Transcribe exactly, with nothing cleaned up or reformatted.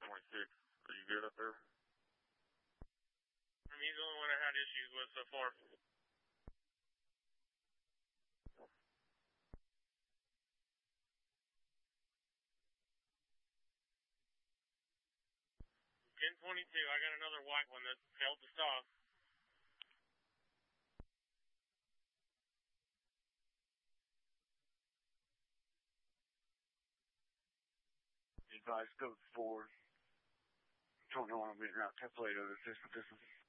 twenty-six. Are you good up there? I mean, he's the only one I had issues with so far. ten twenty-two, I got another white one that failed to stop. Advice code four. Told me I'm getting out template of this, this, this is